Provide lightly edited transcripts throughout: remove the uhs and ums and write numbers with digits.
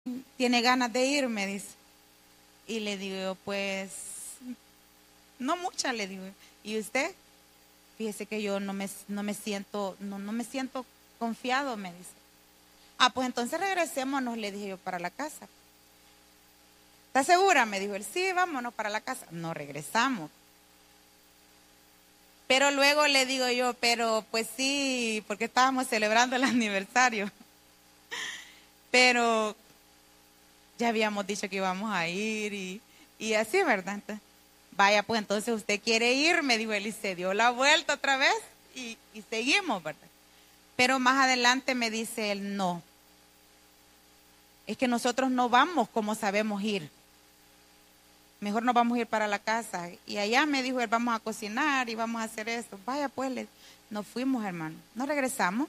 tiene ganas de ir, me dice. Y le digo, pues, no mucha, le digo. ¿Y usted? Fíjese que yo no me siento, no me siento confiado, me dice. Pues entonces regresémonos, le dije yo, para la casa. ¿Está segura? Me dijo él, sí, vámonos para la casa. No regresamos. Pero luego le digo yo, pero pues sí, porque estábamos celebrando el aniversario. Pero ya habíamos dicho que íbamos a ir y así, ¿verdad? Entonces, vaya, pues entonces usted quiere ir, me dijo él, y se dio la vuelta otra vez y seguimos, ¿verdad? Pero más adelante me dice él, no, es que nosotros no vamos como sabemos ir. Mejor nos vamos a ir para la casa. Y allá me dijo él, vamos a cocinar y vamos a hacer esto. Vaya, pues, nos fuimos, hermano. Nos regresamos.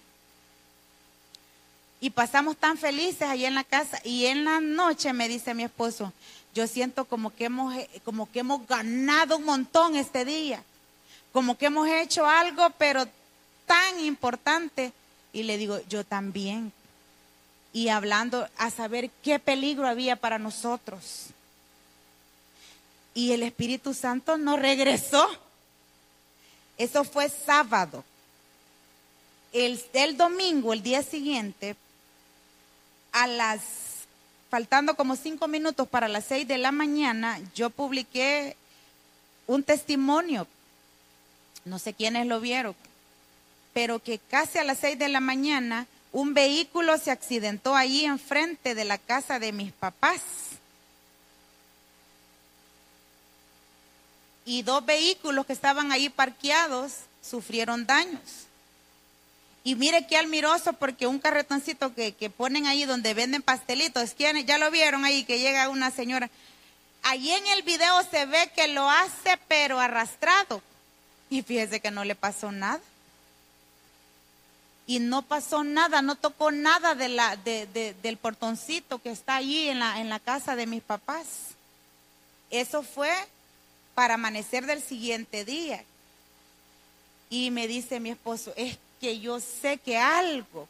Y pasamos tan felices allá en la casa. Y en la noche me dice mi esposo, yo siento como que hemos ganado un montón este día. Como que hemos hecho algo, pero tan importante. Y le digo, yo también. Y hablando a saber qué peligro había para nosotros. Y el Espíritu Santo nos regresó. Eso fue sábado. El domingo, el día siguiente, faltando como 5 minutos para las 6 de la mañana, yo publiqué un testimonio. No sé quiénes lo vieron, pero que casi a las 6 de la mañana, un vehículo se accidentó ahí enfrente de la casa de mis papás. Y 2 vehículos que estaban ahí parqueados sufrieron daños. Y mire qué admiroso, porque un carretoncito que ponen ahí donde venden pastelitos, ¿quiénes? Ya lo vieron ahí, que llega una señora. Allí en el video se ve que lo hace, pero arrastrado. Y fíjese que no le pasó nada. Y no pasó nada, no tocó nada del portoncito que está allí en la casa de mis papás. Eso fue para amanecer del siguiente día. Y me dice mi esposo, es que yo sé que algo,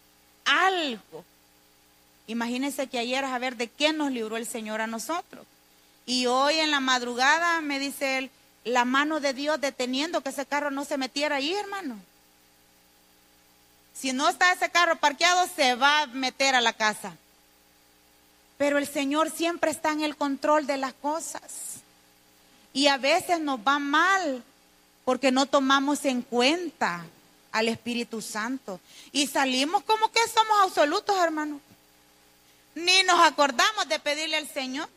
imagínense que ayer a ver de qué nos libró el Señor a nosotros. Y hoy en la madrugada me dice él, la mano de Dios deteniendo que ese carro no se metiera ahí, hermano. Si no está ese carro parqueado, se va a meter a la casa. Pero el Señor siempre está en el control de las cosas. Y a veces nos va mal porque no tomamos en cuenta al Espíritu Santo. Y salimos como que somos absolutos, hermano. Ni nos acordamos de pedirle al Señor.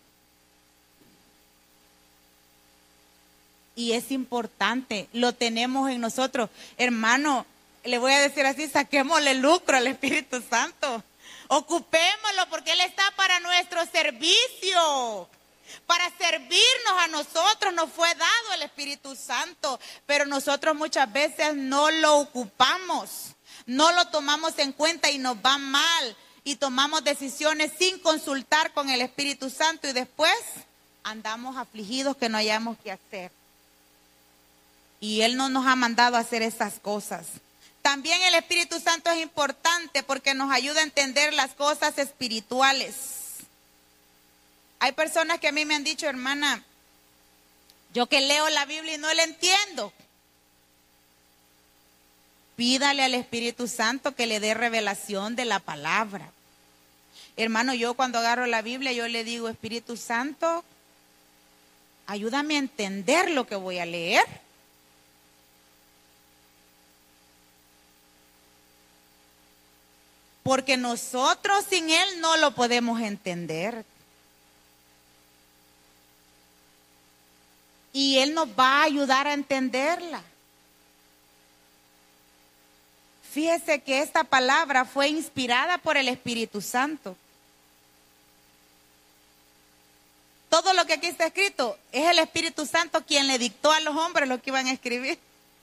Y es importante, lo tenemos en nosotros. Hermano, le voy a decir así, saquémosle lucro al Espíritu Santo. Ocupémoslo porque Él está para nuestro servicio. Para servirnos a nosotros nos fue dado el Espíritu Santo, pero nosotros muchas veces no lo ocupamos, no lo tomamos en cuenta y nos va mal y tomamos decisiones sin consultar con el Espíritu Santo y después andamos afligidos que no hayamos que hacer. Y Él no nos ha mandado a hacer esas cosas. También el Espíritu Santo es importante porque nos ayuda a entender las cosas espirituales. Hay personas que a mí me han dicho, hermana, yo que leo la Biblia y no la entiendo. Pídale al Espíritu Santo que le dé revelación de la palabra. Hermano, yo cuando agarro la Biblia, yo le digo, Espíritu Santo, ayúdame a entender lo que voy a leer. Porque nosotros sin Él no lo podemos entender. Y Él nos va a ayudar a entenderla. Fíjese que esta palabra fue inspirada por el Espíritu Santo. Todo lo que aquí está escrito es el Espíritu Santo quien le dictó a los hombres lo que iban a escribir.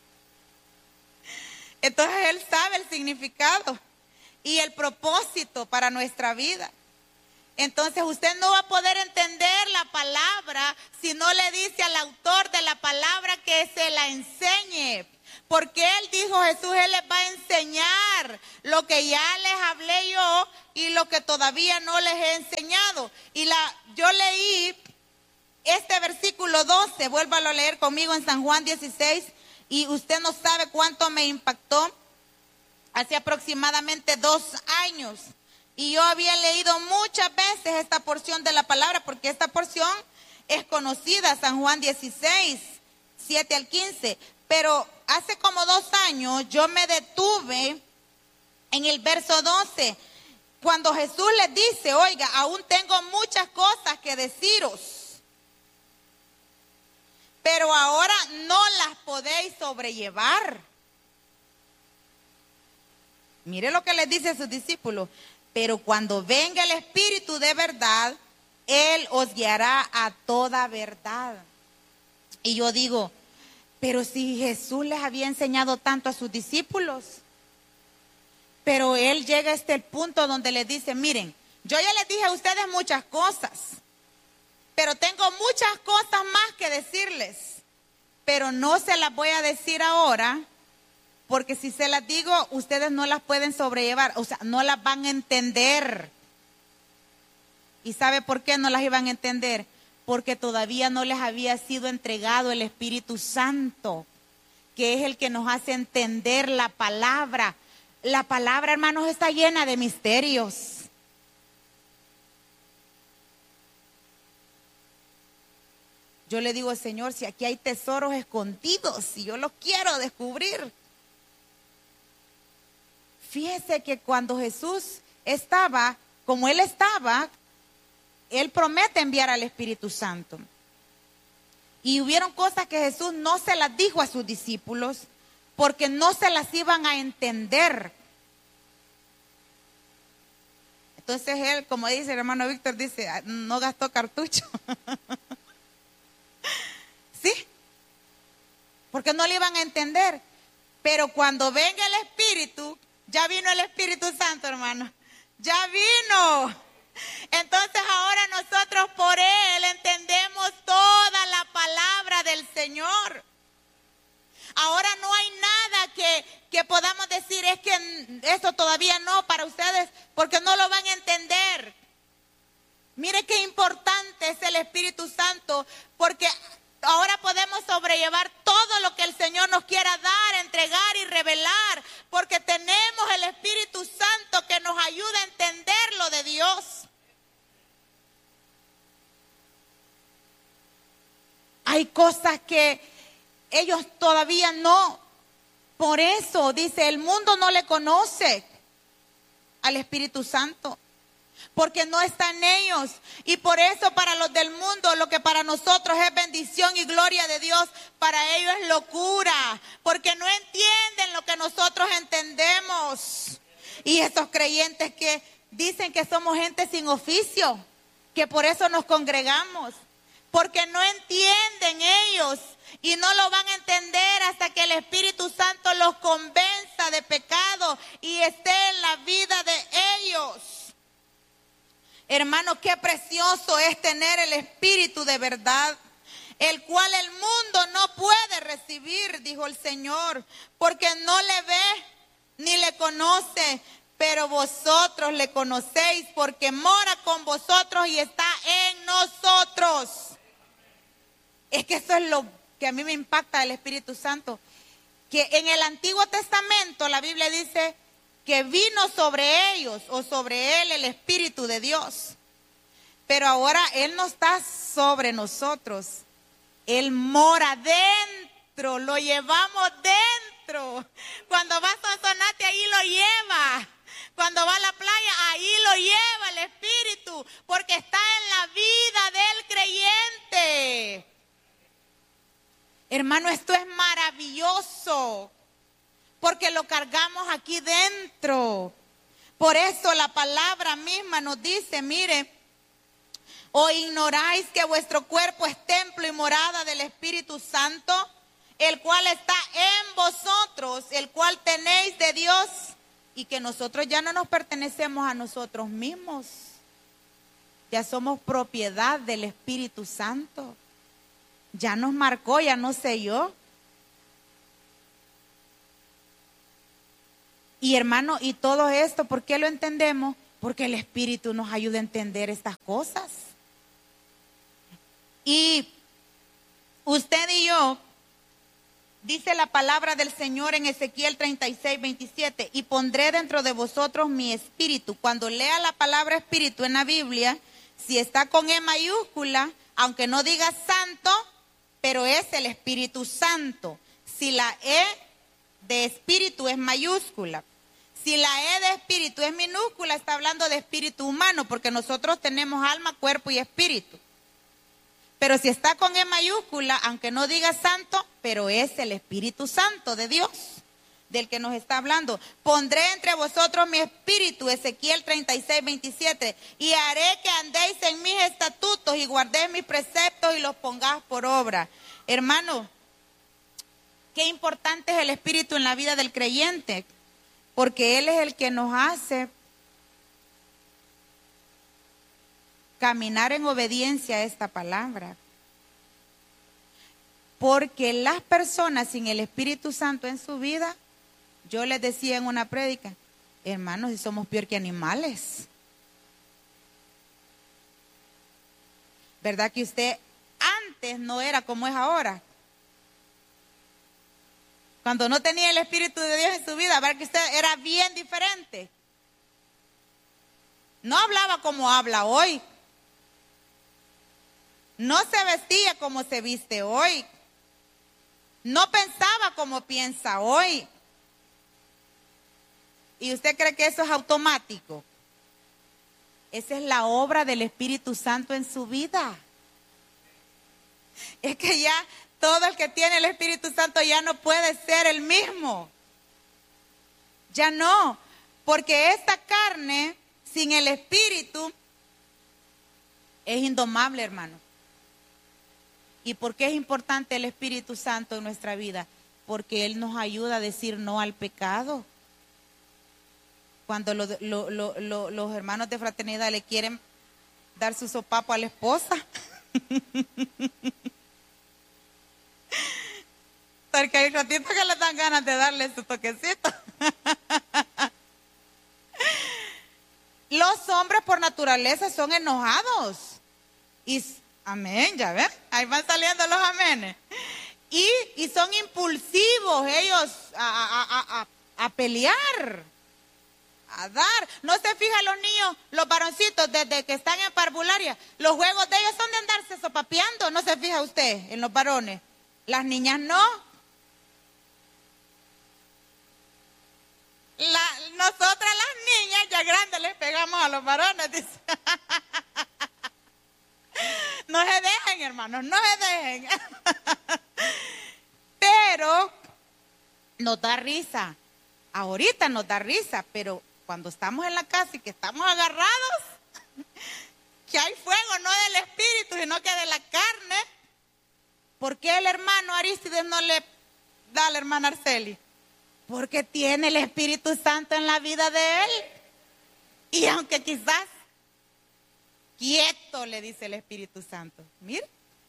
Entonces Él sabe el significado y el propósito para nuestra vida. Entonces usted no va a poder entender la palabra si no le dice al autor de la palabra que se la enseñe. Porque Él dijo, Jesús, Él les va a enseñar lo que ya les hablé yo y lo que todavía no les he enseñado. Y yo leí este versículo 12, vuélvalo a leer conmigo en San Juan 16, y usted no sabe cuánto me impactó. Hace aproximadamente 2 años. Y yo había leído muchas veces esta porción de la palabra, porque esta porción es conocida, San Juan 16, 7 al 15. Pero hace como 2 años yo me detuve en el verso 12, cuando Jesús les dice, oiga, aún tengo muchas cosas que deciros, pero ahora no las podéis sobrellevar. Mire lo que les dice a sus discípulos. Pero cuando venga el Espíritu de verdad, Él os guiará a toda verdad. Y yo digo, pero si Jesús les había enseñado tanto a sus discípulos, pero Él llega a este punto donde les dice, miren, yo ya les dije a ustedes muchas cosas, pero tengo muchas cosas más que decirles, pero no se las voy a decir ahora, porque si se las digo, ustedes no las pueden sobrellevar, o sea, no las van a entender. ¿Y sabe por qué no las iban a entender? Porque todavía no les había sido entregado el Espíritu Santo, que es el que nos hace entender la palabra. La palabra, hermanos, está llena de misterios. Yo le digo, Señor, si aquí hay tesoros escondidos, si yo los quiero descubrir. Fíjese que cuando Jesús estaba, como Él estaba, Él promete enviar al Espíritu Santo. Y hubieron cosas que Jesús no se las dijo a sus discípulos porque no se las iban a entender. Entonces Él, como dice el hermano Víctor, dice, no gastó cartucho. ¿Sí? Porque no le iban a entender. Pero cuando venga el Espíritu, ya vino el Espíritu Santo, hermano. Ya vino. Entonces ahora nosotros por Él entendemos toda la palabra del Señor. Ahora no hay nada que podamos decir, es que esto todavía no para ustedes, porque no lo van a entender. Mire qué importante es el Espíritu Santo, porque ahora podemos sobrellevar todo lo que el Señor nos quiera dar, entregar y revelar, porque tenemos el Espíritu Santo que nos ayuda a entender lo de Dios. Hay cosas que ellos todavía no. Por eso dice, el mundo no le conoce al Espíritu Santo, porque no está en ellos. Y por eso para los del mundo, lo que para nosotros es bendición y gloria de Dios, para ellos es locura, porque no entienden lo que nosotros entendemos. Y estos creyentes que dicen que somos gente sin oficio, que por eso nos congregamos, porque no entienden ellos y no lo van a entender hasta que el Espíritu Santo los convenza de pecado y esté en la vida de ellos. Hermano, qué precioso es tener el Espíritu de verdad, el cual el mundo no puede recibir, dijo el Señor, porque no le ve ni le conoce, pero vosotros le conocéis porque mora con vosotros y está en nosotros. Es que eso es lo que a mí me impacta del Espíritu Santo, que en el Antiguo Testamento la Biblia dice que vino sobre ellos o sobre él el Espíritu de Dios. Pero ahora Él no está sobre nosotros. Él mora dentro, lo llevamos dentro. Cuando va a Sonsonate, ahí lo lleva. Cuando va a la playa, ahí lo lleva el Espíritu, porque está en la vida del creyente. Hermano, esto es maravilloso, porque lo cargamos aquí dentro. Por eso la palabra misma nos dice, mire, ¿o ignoráis que vuestro cuerpo es templo y morada del Espíritu Santo, el cual está en vosotros, el cual tenéis de Dios, y que nosotros ya no nos pertenecemos a nosotros mismos? Ya somos propiedad del Espíritu Santo. Ya nos marcó, ya nos selló. Y hermano, y todo esto, ¿por qué lo entendemos? Porque el Espíritu nos ayuda a entender estas cosas. Y usted y yo, dice la palabra del Señor en Ezequiel 36:27, y pondré dentro de vosotros mi espíritu. Cuando lea la palabra espíritu en la Biblia, si está con E mayúscula, aunque no diga santo, pero es el Espíritu Santo. Si la E de espíritu es mayúscula, si la E de espíritu es minúscula, está hablando de espíritu humano, porque nosotros tenemos alma, cuerpo y espíritu. Pero si está con E mayúscula, aunque no diga santo, pero es el Espíritu Santo de Dios, del que nos está hablando. Pondré entre vosotros mi espíritu, Ezequiel 36:27, y haré que andéis en mis estatutos y guardéis mis preceptos y los pongáis por obra. Hermano, qué importante es el Espíritu en la vida del creyente, porque Él es el que nos hace caminar en obediencia a esta palabra. Porque las personas sin el Espíritu Santo en su vida, yo les decía en una prédica, hermanos, si somos peor que animales. ¿Verdad que usted antes no era como es ahora? Cuando no tenía el Espíritu de Dios en su vida, ¿verdad que usted era bien diferente? No hablaba como habla hoy. No se vestía como se viste hoy. No pensaba como piensa hoy. ¿Y usted cree que eso es automático? Esa es la obra del Espíritu Santo en su vida. Es que ya todo el que tiene el Espíritu Santo ya no puede ser el mismo. Ya no, porque esta carne sin el Espíritu es indomable, hermano. ¿Y por qué es importante el Espíritu Santo en nuestra vida? Porque Él nos ayuda a decir no al pecado. Cuando los hermanos de fraternidad le quieren dar su sopapo a la esposa. Porque hay ratitos que le dan ganas de darle su toquecito. Los hombres por naturaleza son enojados. Y amén, ya ven, ahí van saliendo los amenes. Y son impulsivos ellos a pelear, a dar. No se fijan los niños, los varoncitos, desde que están en parvularia, los juegos de ellos son de andarse sopapeando. No se fija usted en los varones. Las niñas no. Nosotras las niñas ya grandes les pegamos a los varones, dice. No se dejen, hermanos, no se dejen. Pero nos da risa. Ahorita nos da risa, pero cuando estamos en la casa y que estamos agarrados, que hay fuego no del espíritu, sino que de la carne. ¿Por qué el hermano Arístides no le da a la hermana Arceli? Porque tiene el Espíritu Santo en la vida de él. Y aunque quizás quieto, le dice el Espíritu Santo. Mire.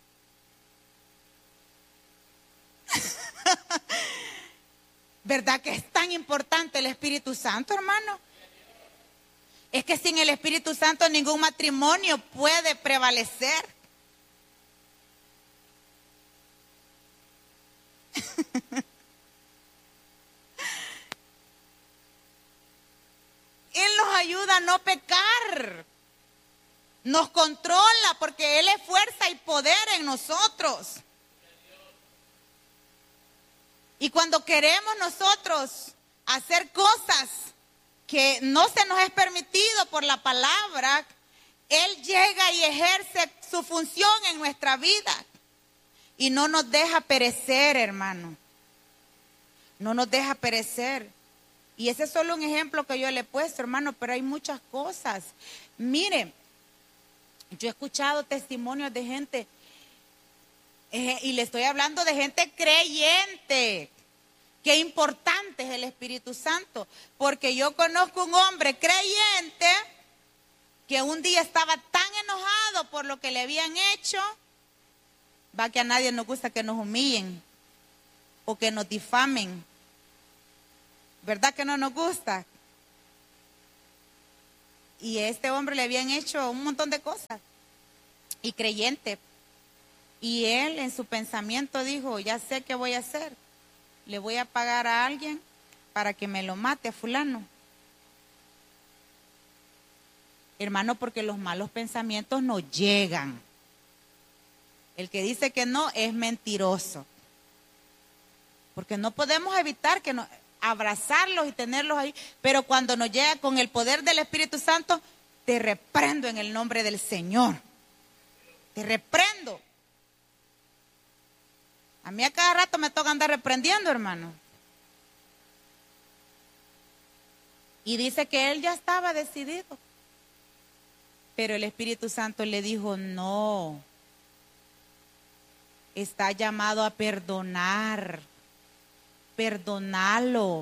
¿Verdad que es tan importante el Espíritu Santo, hermano? Es que sin el Espíritu Santo ningún matrimonio puede prevalecer. Él nos ayuda a no pecar. Nos controla porque Él es fuerza y poder en nosotros. Y cuando queremos nosotros hacer cosas que no se nos es permitido por la palabra, Él llega y ejerce su función en nuestra vida. Y no nos deja perecer, hermano. No nos deja perecer. Y ese es solo un ejemplo que yo le he puesto, hermano, pero hay muchas cosas. Mire, yo he escuchado testimonios de gente, y le estoy hablando de gente creyente. Qué importante es el Espíritu Santo, porque yo conozco un hombre creyente que un día estaba tan enojado por lo que le habían hecho. Va que a nadie nos gusta que nos humillen o que nos difamen, ¿verdad que no nos gusta? Y a este hombre le habían hecho un montón de cosas, y creyente. Y él en su pensamiento dijo, ya sé qué voy a hacer. Le voy a pagar a alguien para que me lo mate a fulano. Hermano, porque los malos pensamientos nos llegan. El que dice que no es mentiroso. Porque no podemos evitar que abrazarlos y tenerlos ahí. Pero cuando nos llega con el poder del Espíritu Santo, te reprendo en el nombre del Señor. Te reprendo. A mí a cada rato me toca andar reprendiendo, hermano. Y dice que él ya estaba decidido. Pero el Espíritu Santo le dijo, no. Está llamado a perdonar. Perdónalo.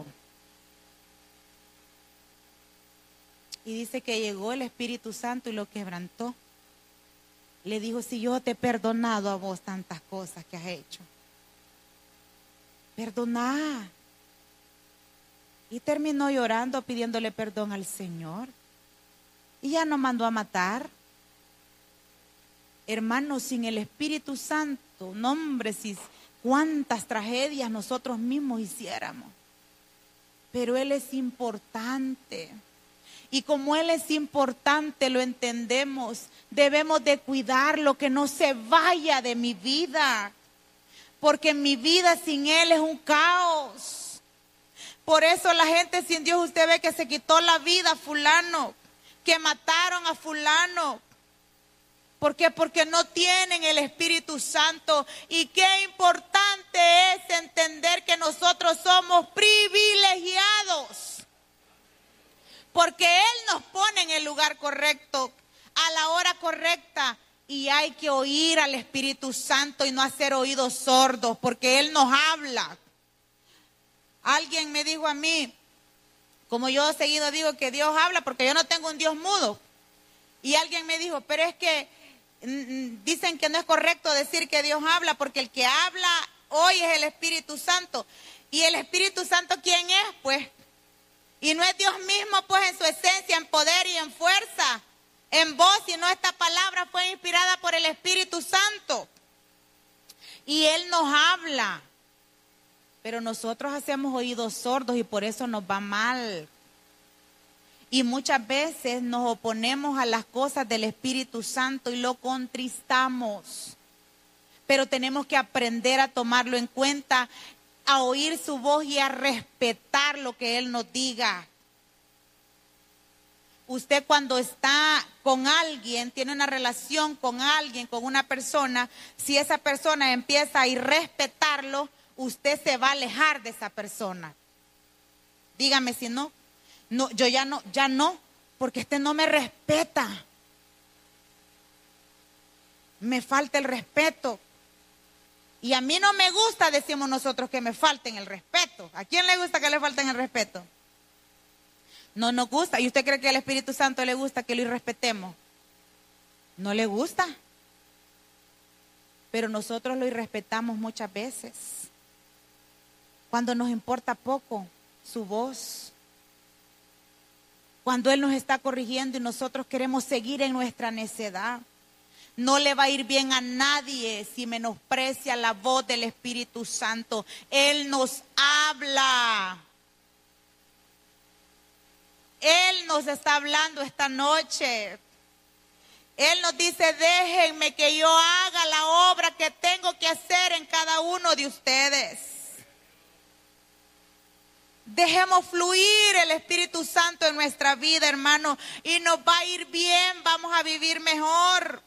Y dice que llegó el Espíritu Santo y lo quebrantó. Le dijo, si yo te he perdonado a vos tantas cosas que has hecho. Perdoná. Y terminó llorando, pidiéndole perdón al Señor. Y ya no mandó a matar. Hermanos, sin el Espíritu Santo, no hombre, si cuántas tragedias nosotros mismos hiciéramos. Pero Él es importante. Y como Él es importante, lo entendemos. Debemos de cuidar lo que no se vaya de mi vida. Porque mi vida sin Él es un caos. Por eso la gente sin Dios, usted ve que se quitó la vida a fulano, que mataron a fulano. ¿Por qué? Porque no tienen el Espíritu Santo. Y qué importante es entender que nosotros somos privilegiados. Porque Él nos pone en el lugar correcto, a la hora correcta. Y hay que oír al Espíritu Santo y no hacer oídos sordos, porque Él nos habla. Alguien me dijo a mí, como yo seguido digo que Dios habla, porque yo no tengo un Dios mudo. Y alguien me dijo, pero es que dicen que no es correcto decir que Dios habla, porque el que habla hoy es el Espíritu Santo. ¿Y el Espíritu Santo quién es? Pues, y no es Dios mismo, pues, en su esencia, en poder y en fuerza, en voz, sino esta palabra fue inspirada por el Espíritu Santo. Y Él nos habla. Pero nosotros hacemos oídos sordos y por eso nos va mal. Y muchas veces nos oponemos a las cosas del Espíritu Santo y lo contristamos. Pero tenemos que aprender a tomarlo en cuenta, a oír su voz y a respetar lo que Él nos diga. Usted cuando está con alguien, tiene una relación con alguien, con una persona, si esa persona empieza a irrespetarlo, usted se va a alejar de esa persona. Dígame si no. No, yo ya no, porque este no me respeta. Me falta el respeto. Y a mí no me gusta, decimos nosotros, que me falten el respeto. ¿A quién le gusta que le falten el respeto? No nos gusta. ¿Y usted cree que al Espíritu Santo le gusta que lo irrespetemos? No le gusta. Pero nosotros lo irrespetamos muchas veces. Cuando nos importa poco su voz. Cuando Él nos está corrigiendo y nosotros queremos seguir en nuestra necedad. No le va a ir bien a nadie si menosprecia la voz del Espíritu Santo. Él nos habla. Él nos está hablando esta noche. Él nos dice, déjenme que yo haga la obra que tengo que hacer en cada uno de ustedes. Dejemos fluir el Espíritu Santo en nuestra vida, hermano, y nos va a ir bien, vamos a vivir mejor.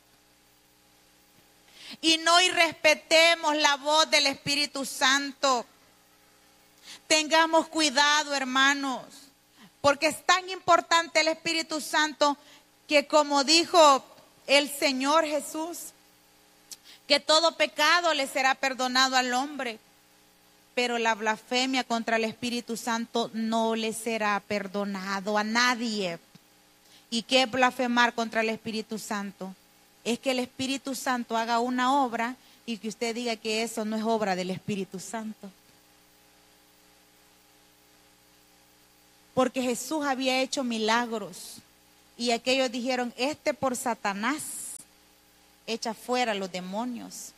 Y no irrespetemos la voz del Espíritu Santo. Tengamos cuidado, hermanos, porque es tan importante el Espíritu Santo que, como dijo el Señor Jesús, que todo pecado le será perdonado al hombre, pero la blasfemia contra el Espíritu Santo no le será perdonado a nadie. ¿Y qué es blasfemar contra el Espíritu Santo? Es que el Espíritu Santo haga una obra y que usted diga que eso no es obra del Espíritu Santo. porque Jesús había hecho milagros. Y aquellos dijeron, por Satanás echa fuera los demonios.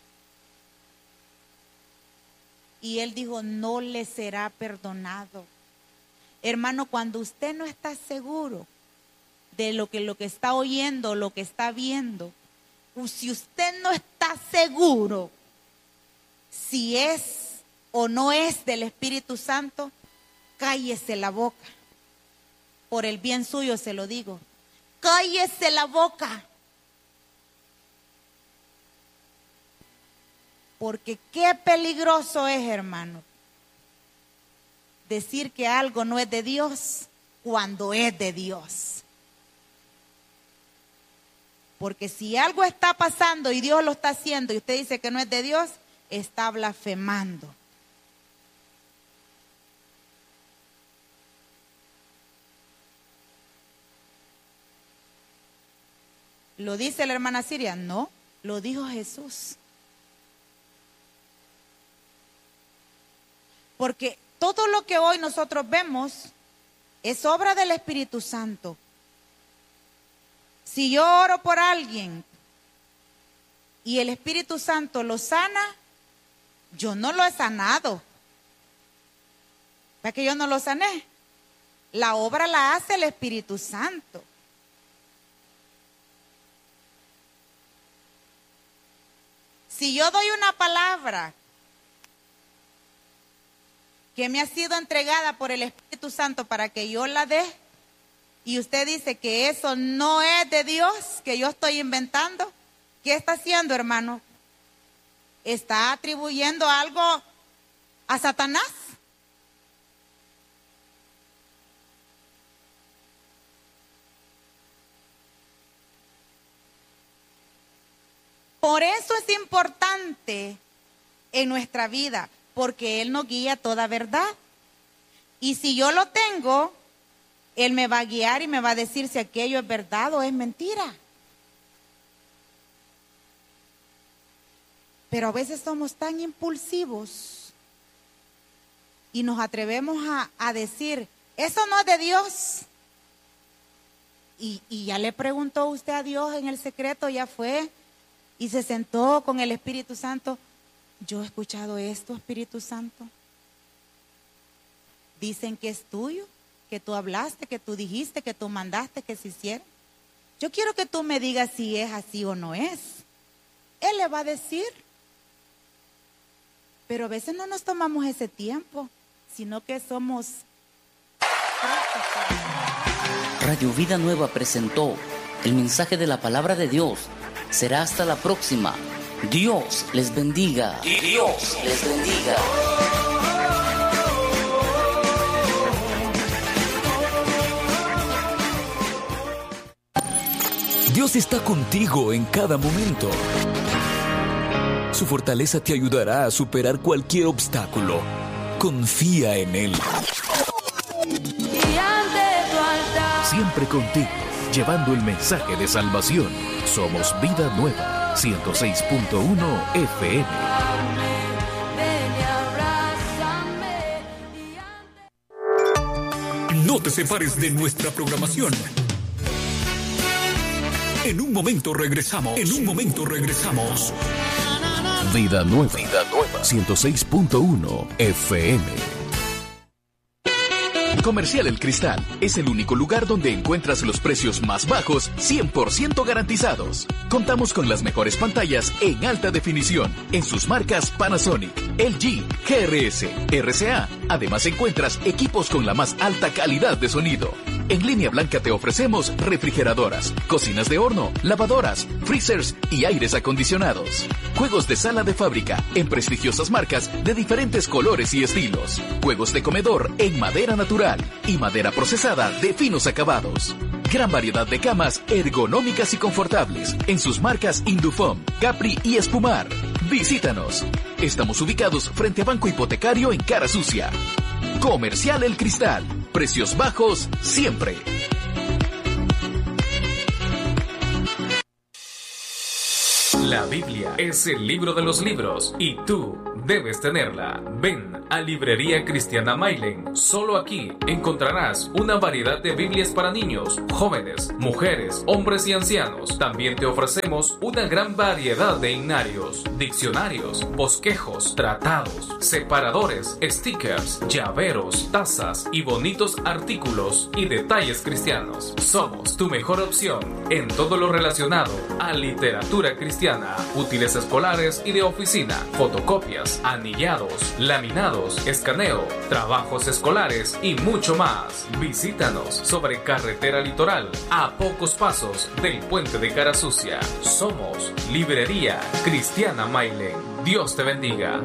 Y él dijo, no le será perdonado. Hermano, cuando usted no está seguro de lo que está oyendo, lo que está viendo, si usted no está seguro si es o no es del Espíritu Santo, cállese la boca. Por el bien suyo se lo digo. Cállese la boca. Porque qué peligroso es, hermano, decir que algo no es de Dios cuando es de Dios. Porque si algo está pasando y Dios lo está haciendo y usted dice que no es de Dios, está blasfemando. ¿Lo dice la hermana Siria? No, lo dijo Jesús. Porque todo lo que hoy nosotros vemos es obra del Espíritu Santo. Si yo oro por alguien y el Espíritu Santo lo sana, yo no lo he sanado. ¿Para qué yo no lo sané? La obra la hace el Espíritu Santo. Si yo doy una palabra que me ha sido entregada por el Espíritu Santo para que yo la dé, y usted dice que eso no es de Dios, que yo estoy inventando, ¿qué está haciendo, hermano? ¿Está atribuyendo algo a Satanás? Por eso es importante en nuestra vida, porque Él nos guía toda verdad. Y si yo lo tengo, Él me va a guiar y me va a decir si aquello es verdad o es mentira. Pero a veces somos tan impulsivos y nos atrevemos a decir, eso no es de Dios. Y ya le preguntó usted a Dios en el secreto, ya fue y se sentó con el Espíritu Santo. Yo he escuchado esto, Espíritu Santo. Dicen que es tuyo, que tú hablaste, que tú dijiste, que tú mandaste que se hiciera. Yo quiero que tú me digas si es así o no es. Él le va a decir. Pero a veces no nos tomamos ese tiempo, sino que somos... Radio Vida Nueva presentó el mensaje de la palabra de Dios. Será hasta la próxima. Dios les bendiga. Dios les bendiga. Dios está contigo en cada momento. Su fortaleza te ayudará a superar cualquier obstáculo. Confía en Él. Siempre contigo, llevando el mensaje de salvación. Somos Vida Nueva, 106.1 FM. No te separes de nuestra programación. En un momento regresamos. Vida Nueva, 106.1 FM. Comercial El Cristal es el único lugar donde encuentras los precios más bajos, 100% garantizados. Contamos con las mejores pantallas en alta definición en sus marcas Panasonic, LG, GRS, RCA. Además encuentras equipos con la más alta calidad de sonido. En Línea Blanca te ofrecemos refrigeradoras, cocinas de horno, lavadoras, freezers y aires acondicionados. Juegos de sala de fábrica en prestigiosas marcas de diferentes colores y estilos. Juegos de comedor en madera natural y madera procesada de finos acabados. Gran variedad de camas ergonómicas y confortables en sus marcas Indufom, Capri y Espumar. Visítanos. Estamos ubicados frente a Banco Hipotecario en Cara Sucia. Comercial El Cristal. Precios bajos siempre. La Biblia es el libro de los libros y tú debes tenerla. Ven a Librería Cristiana Mailen. Solo aquí encontrarás una variedad de Biblias para niños, jóvenes, mujeres, hombres y ancianos. También te ofrecemos una gran variedad de himnarios, diccionarios, bosquejos, tratados, separadores, stickers, llaveros, tazas y bonitos artículos y detalles cristianos. Somos tu mejor opción en todo lo relacionado a literatura cristiana, útiles escolares y de oficina, fotocopias, anillados, laminados, escaneo, trabajos escolares y mucho más. Visítanos sobre Carretera Litoral, a pocos pasos del puente de Cara Sucia. Somos Librería Cristiana Mailen. Dios te bendiga.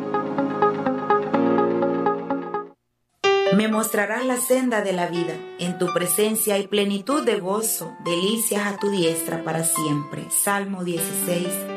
Me mostrarás la senda de la vida. En tu presencia hay plenitud de gozo, delicias a tu diestra para siempre. Salmo 16.